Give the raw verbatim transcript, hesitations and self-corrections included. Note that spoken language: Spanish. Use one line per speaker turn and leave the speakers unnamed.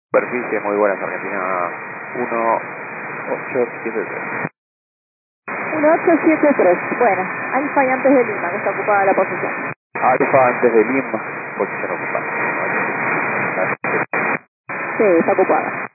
Superficie muy buenas, Argentina uno ocho siete tres.
uno ocho siete tres. Bueno, Alfa y antes de Lima, que está ocupada la posición.
Alfa antes de Lima, posición ocupada.
Sí, está ocupada.